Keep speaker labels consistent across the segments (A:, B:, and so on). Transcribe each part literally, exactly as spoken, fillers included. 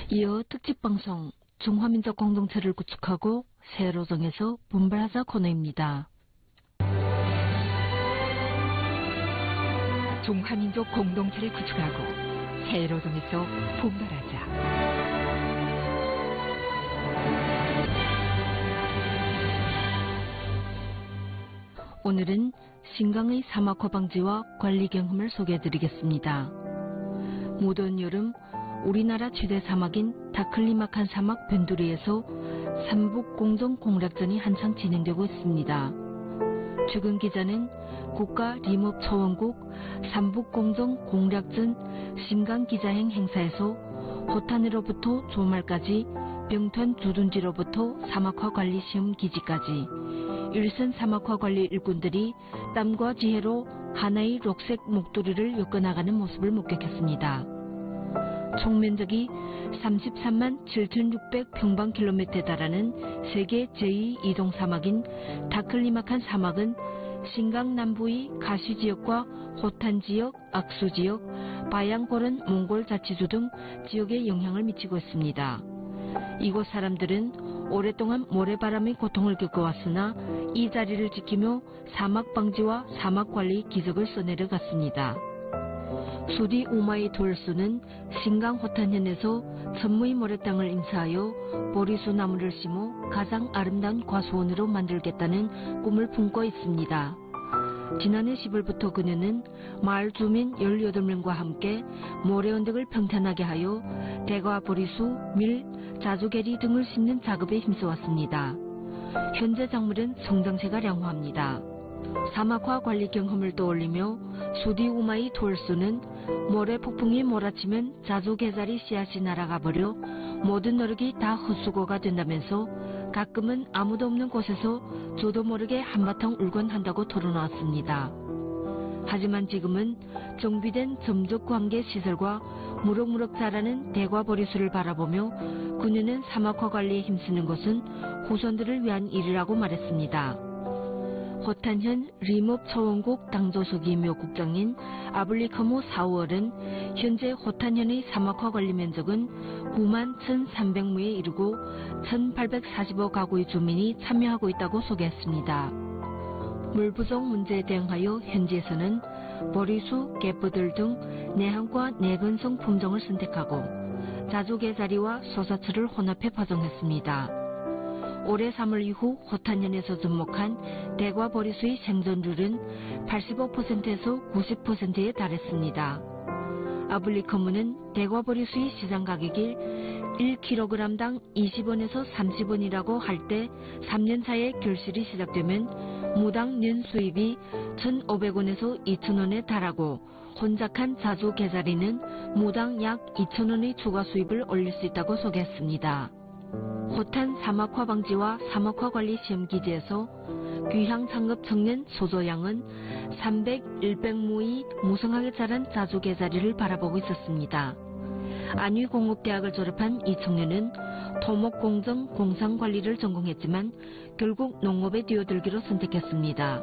A: 이어 특집방송 중화민족 공동체를 구축하고 세로정에서 분발하자 코너입니다.
B: 중화민족 공동체를 구축하고 세로정에서 분발하자.
A: 오늘은 신강의 사막화 방지와 관리 경험을 소개해드리겠습니다. 무더운 여름 우리나라 최대 사막인 다클리마칸 사막 변두리에서 삼북공정 공략전이 한창 진행되고 있습니다. 최근 기자는 국가 림업 초원국 삼북공정 공략전 신강 기자행 행사에서 호탄으로부터 조말까지 병탄 주둔지로부터 사막화 관리 시험 기지까지 일선 사막화 관리 일꾼들이 땀과 지혜로 하나의 녹색 목도리를 엮어나가는 모습을 목격했습니다. 총 면적이 삼십삼만 칠천육백 평방킬로미터에 달하는 세계 제이 이동 사막인 다클리마칸 사막은 신강 남부의 가시 지역과 호탄 지역, 악수 지역, 바양고른 몽골 자치주 등 지역에 영향을 미치고 있습니다. 이곳 사람들은 오랫동안 모래바람의 고통을 겪어왔으나 이 자리를 지키며 사막 방지와 사막 관리 기적을 써내려갔습니다. 수디 우마이 돌수는 신강 호탄현에서 천무의 모래땅을 인수하여 보리수 나무를 심어 가장 아름다운 과수원으로 만들겠다는 꿈을 품고 있습니다. 지난해 시월부터 그녀는 마을 주민 열여덟 명과 함께 모래 언덕을 평탄하게 하여 대과 보리수, 밀, 자주개리 등을 심는 작업에 힘써왔습니다. 현재 작물은 성장세가 량호합니다. 사막화 관리 경험을 떠올리며 수디 우마이 돌수는 모래 폭풍이 몰아치면 자주개자리 씨앗이 날아가 버려 모든 노력이 다 헛수고가 된다면서 가끔은 아무도 없는 곳에서 저도 모르게 한바탕 울곤 한다고 털어놓았습니다. 하지만 지금은 정비된 점적관계 시설과 무럭무럭 자라는 대과보리수를 바라보며 그녀는 사막화 관리에 힘쓰는 것은 후손들을 위한 일이라고 말했습니다. 호탄현 림업 초원국 당조서기묘 국장인 아블리커무 사우얼은 현재 호탄현의 사막화 관리 면적은 구만 천삼백 무에 이르고 천팔백사십오 가구의 주민이 참여하고 있다고 소개했습니다. 물 부족 문제에 대응하여 현지에서는 보리수, 개뿌들 등 내향과 내건성 품종을 선택하고 자주개자리와 소사철을 혼합해 파종했습니다. 올해 삼월 이후 호탄현에서 접목한 대과 보리수의 생존율은 팔십오 퍼센트에서 구십 퍼센트에 달했습니다. 아블리커무는 대과 보리수의 시장 가격이 일 킬로그램당 이십 원에서 삼십 원이라고 할 때 삼 년 차에 결실이 시작되면 무당 년 수입이 천오백 원에서 이천 원에 달하고 혼작한 자주개자리는 무당 약 이천 원의 추가 수입을 올릴 수 있다고 소개했습니다. 호탄 사막화 방지와 사막화 관리 시험 기지에서 귀향 창업 청년 소조양은 삼백, 일백 무의 무성하게 자란 자주개자리를 바라보고 있었습니다. 안위공업대학을 졸업한 이 청년은 토목공정 공상관리를 전공했지만 결국 농업에 뛰어들기로 선택했습니다.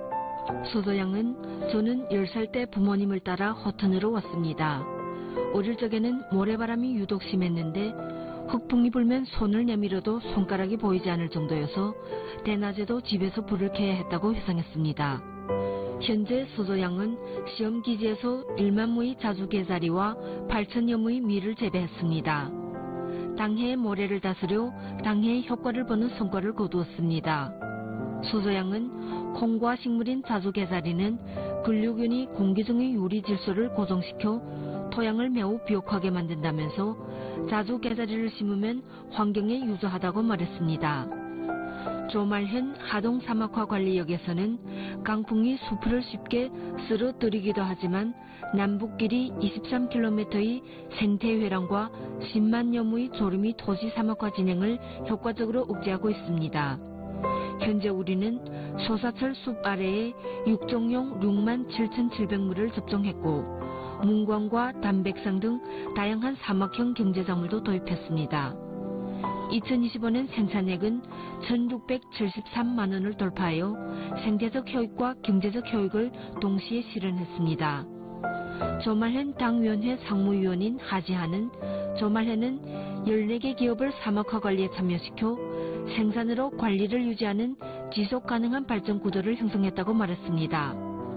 A: 소조양은 저는 열 살 때 부모님을 따라 호탄으로 왔습니다. 어릴 적에는 모래바람이 유독 심했는데 흑풍이 불면 손을 내밀어도 손가락이 보이지 않을 정도여서 대낮에도 집에서 불을 켜야 했다고 회상했습니다. 현재 소조양은 시험기지에서 일만 무의 자주개자리와 팔천여 무의 밀을 재배했습니다. 당해의 모래를 다스려 당해의 효과를 보는 성과를 거두었습니다. 소조양은 콩과 식물인 자주개자리는 근류균이 공기 중의 유리 질소를 고정시켜 토양을 매우 비옥하게 만든다면서 자주개자리를 심으면 환경에 유조하다고 말했습니다. 조말현 하동 사막화 관리역에서는 강풍이 숲을 쉽게 쓰러뜨리기도 하지만 남북길이 이십삼 킬로미터의 생태 회랑과 십만여 무의 조림이 토지 사막화 진행을 효과적으로 억제하고 있습니다. 현재 우리는 소사철 숲 아래에 육종용 육만 칠천칠백 무를 접종했고 문광과 담백상 등 다양한 사막형 경제작물도 도입했습니다. 이천이십오 년 생산액은 천육백칠십삼만 원을 돌파하여 생태적 효익과 경제적 효익을 동시에 실현했습니다. 조말현 당위원회 상무위원인 하지하는 조말현은 열네 개 기업을 사막화 관리에 참여시켜 생산으로 관리를 유지하는 지속 가능한 발전 구도를 형성했다고 말했습니다.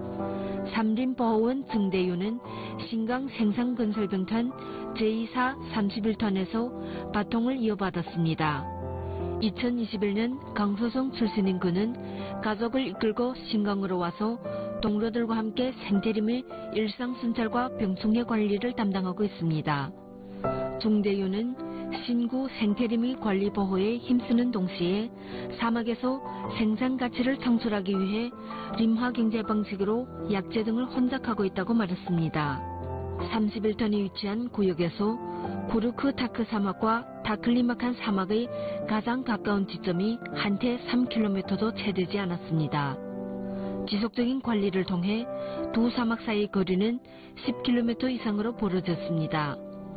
A: 삼림보호원 증대유는 신강 생산건설병탄 제이 사 삼십일 톤에서 바통을 이어받았습니다. 이천이십일 년 강서성 출신인 그는 가족을 이끌고 신강으로 와서 동료들과 함께 생태리 및 일상순찰과 병충해 관리를 담당하고 있습니다. 중대유는 신구 생태리 및 관리 보호에 힘쓰는 동시에 사막에서 생산 가치를 창출하기 위해 림화 경제 방식으로 약재 등을 혼작하고 있다고 말했습니다. 삼십일 톤이 위치한 구역에서 구르크 타크 사막과 다클리마칸 사막의 가장 가까운 지점이 한테 삼 킬로미터도 채 되지 않았습니다. 지속적인 관리를 통해 두 사막 사이 거리는 십 킬로미터 이상으로 벌어졌습니다.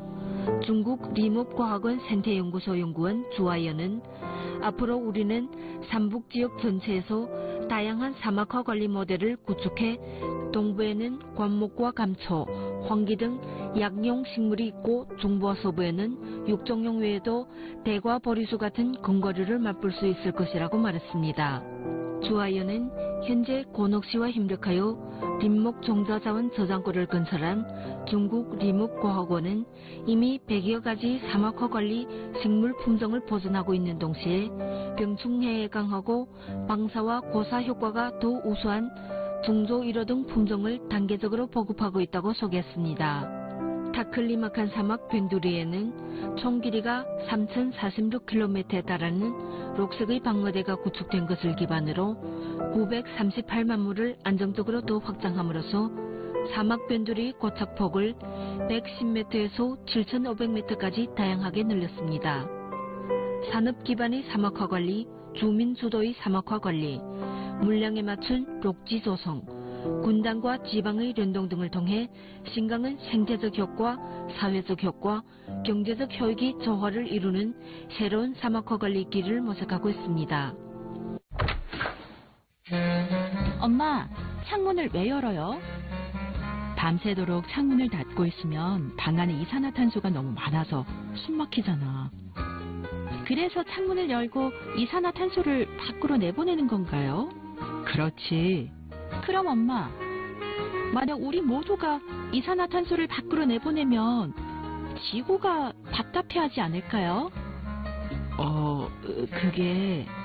A: 중국 리목과학원 생태연구소 연구원 주아연은 앞으로 우리는 삼북지역 전체에서 다양한 사막화 관리 모델을 구축해 동부에는 관목과 감초, 황기 등 약용 식물이 있고 중부와 서부에는 육종용 외에도 대과 보리수 같은 건거류를 맛볼 수 있을 것이라고 말했습니다. 주아연은 현재 권옥시와 협력하여 림목 종자자원 저장고를 건설한 중국 리목과학원은 이미 백여 가지 사막화 관리 식물 품종을 보존하고 있는 동시에 병충해에 강하고 방사와 고사 효과가 더 우수한 중조 일 호 등 품종을 단계적으로 보급하고 있다고 소개했습니다. 다클리마칸 사막 벤두리에는 총 길이가 삼천사십육 킬로미터에 달하는 록색의 방어대가 구축된 것을 기반으로 구백삼십팔만 무를 안정적으로 더 확장함으로써 사막 벤두리 고착폭을 백십 미터에서 칠천오백 미터까지 다양하게 늘렸습니다. 산업 기반의 사막화 관리, 주민 주도의 사막화 관리, 물량에 맞춘 록지 조성, 군단과 지방의 연동 등을 통해 신강은 생태적 효과, 사회적 효과, 경제적 효익이 조화를 이루는 새로운 사막화 관리 길을 모색하고 있습니다.
B: 엄마, 창문을 왜 열어요? 밤새도록 창문을 닫고 있으면 방 안에 이산화탄소가 너무 많아서 숨 막히잖아. 그래서 창문을 열고 이산화탄소를 밖으로 내보내는 건가요? 그렇지. 그럼 엄마, 만약 우리 모두가 이산화탄소를 밖으로 내보내면 지구가 답답해하지 않을까요? 어, 그게...